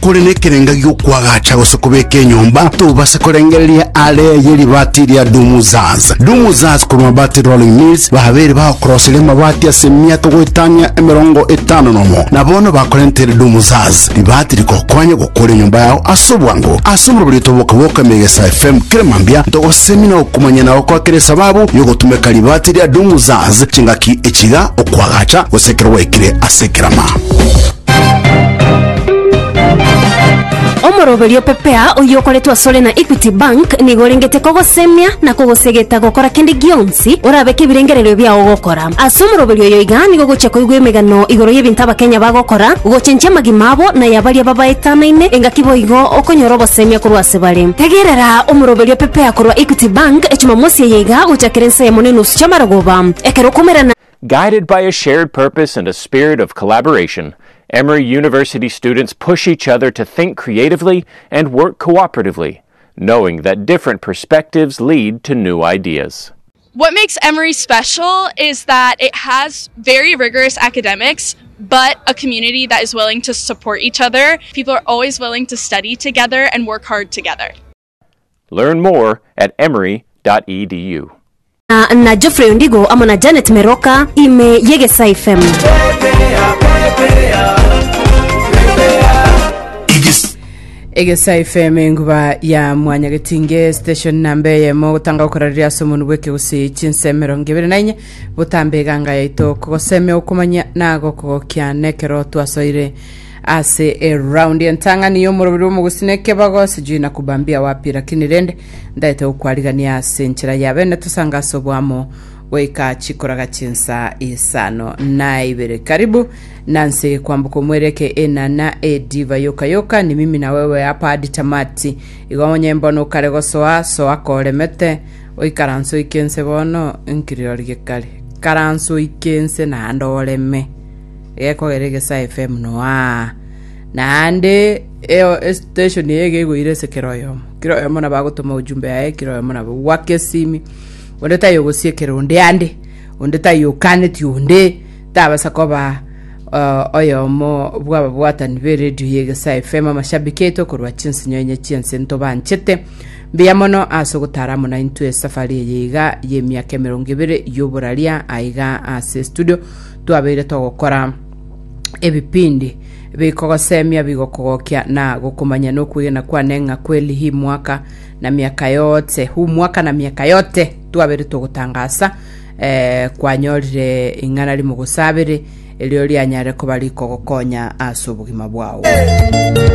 kuri nekerenga gy'okwagacha gusokobeka enyumba tubase kurengereria ale yeli bati ya Dumuzaz kuri mabati rolling mills bahabere bakorosele mabati ya semia tugwetanya 50 nabono bakorentere Dumuzaz libati likokwanya gukora enyumba yao asobwango asomro bulitoboka Megesa FM kiremambia ndo semina okumanya nawo kwa kire sababu yogotumeka libati ya Dumuzaz chingaki echiga okwagacha gusekerwa ekire asekerama Omoroberio pepea uyokoletwa sole na Equity Bank ni gorengete kogosemia na kogosegeta gokora kende gionsi urabeke birengerero bya ogokora asomoroberio yoiga ni gogocheko igwe megano igoro y'ebintu abakenya bagokora gochencha magimabo na yabali babaetanaine engakibo igo okonyorobo semia kurwase bale tegerera omoroberio pepea kurwa Equity Bank echumamosi yeiga uchakerense ya moneno suchamarogoba ekerokomerana. Guided by a shared purpose and a spirit of collaboration, Emory University students push each other to think creatively and work cooperatively, knowing that different perspectives lead to new ideas. What makes Emory special is that it has very rigorous academics, but a community that is willing to support each other. People are always willing to study together and work hard together. Learn more at emory.edu. Na Geoffrey Ndigo amona Janet Meroka ime Yegesa FM. Egesa FM nguba ya mwanya getinge station nambe ya mo tanga ukararia somuntu bweke usi chinsemero ngebere nanye butambe ganga yaito kogoseme okumanya nago kogokya nekero twasoire ase around yantanga niyo murubiro mu gusineke bago sijina kubambia wapi lakini rende ndaite ukwarigania senchira yabene tusanga sobwamo weka chikoraga chinsa isano na ibere karibu nanse kwambuko mwereke enana ediva yoka ni mimi na wewe hapa hadi tamati igonye mbono karego soa kolemete oikaranso ikense bono nkiriorige kale karanso ikense na andoleme eko Egesa FM noa na ande station yege goire sekeroyo kiroyo na bagotoma ujumbe yae kiroyo na wake simi ondeta yogosiekero ondeta yokaneti onde tabasa koba oyo mo bwaba bwatani be radio Egesa FM amashabiketo kurwa chinsi nyenye chinsi ntobanchete biyamono asogotaramu na intu safari yiga yemyaka 20 yoburalia aiga ase studio twabere togokora ebipindi bikogosemia bigokogokya na gukumanya no kugena kwa nenga kweli hii mwaka na miaka yote na miaka yote twabere togutangasa kwa nyorire ingana limugusabire elio lyanyare ko bali kogokonya asubugima bwao.